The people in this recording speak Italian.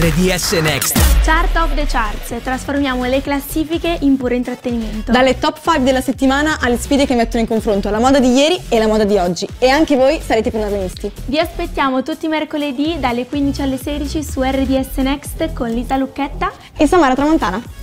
RDS Next. Chart of the Charts, trasformiamo le classifiche in puro intrattenimento. Dalle top 5 della settimana alle sfide che mettono in confronto la moda di ieri e la moda di oggi. E anche voi sarete protagonisti. Vi aspettiamo tutti i mercoledì dalle 15 alle 16 su RDS Next con Lisa Lucchetta e Samara Tramontana.